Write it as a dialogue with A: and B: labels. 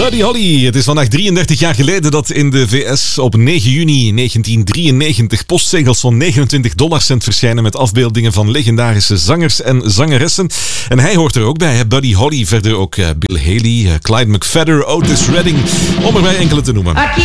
A: Buddy Holly, het is vandaag 33 jaar geleden dat in de VS op 9 juni 1993 postzegels van $29 verschijnen met afbeeldingen van legendarische zangers en zangeressen. En hij hoort er ook bij, hè? Buddy Holly. Verder ook Bill Haley, Clyde McPhatter, Otis Redding, om er maar enkele te noemen.